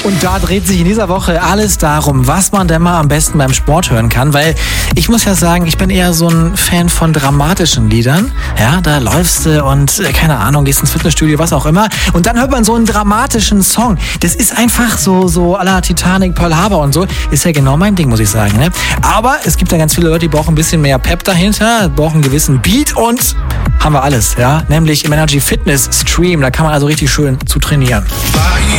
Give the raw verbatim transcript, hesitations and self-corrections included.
Und da dreht sich in dieser Woche alles darum, was man denn mal am besten beim Sport hören kann, weil ich muss ja sagen, ich bin eher so ein Fan von dramatischen Liedern. Ja, da läufst du und äh, keine Ahnung, gehst ins Fitnessstudio, was auch immer. Und dann hört man so einen dramatischen Song. Das ist einfach so, so à la Titanic, Pearl Harbor und so. Ist ja genau mein Ding, muss ich sagen. Ne? Aber es gibt ja ganz viele Leute, die brauchen ein bisschen mehr Pep dahinter, brauchen einen gewissen Beat und haben wir alles, ja, nämlich im Energy Fitness Stream. Da kann man also richtig schön zu trainieren.